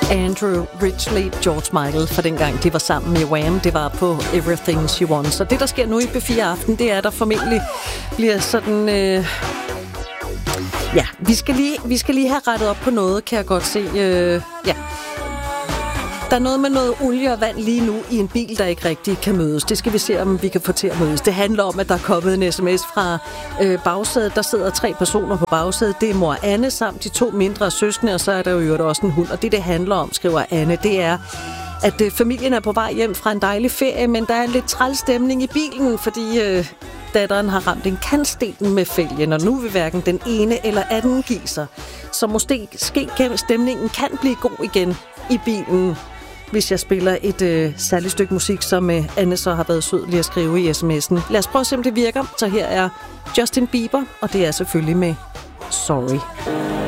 Andrew Ridgeley, George Michael, for dengang de var sammen med Wham. Det var på Everything She Wants. Så det, der sker nu i B4 Aften, det er, der formentlig bliver sådan... Ja, vi skal lige have rettet op på noget, kan jeg godt se. Ja. Der er noget med noget olie og vand lige nu i en bil, der ikke rigtig kan mødes. Det skal vi se, om vi kan få til at mødes. Det handler om, at der er kommet en sms fra bagsædet. Der sidder 3 personer på bagsædet. Det er mor Anne samt de 2 mindre søskende, og så er der jo også en hund. Og det handler om, skriver Anne, det er, at familien er på vej hjem fra en dejlig ferie, men der er en lidt træl stemning i bilen, fordi datteren har ramt en kantsten med fælgen, og nu vil hverken den ene eller anden give sig. Så måske stemningen kan blive god igen i bilen, hvis jeg spiller et særligt stykke musik, som Anne så har været sød lige at skrive i sms'en. Lad os prøve at se, om det virker. Så her er Justin Bieber, og det er selvfølgelig med Sorry.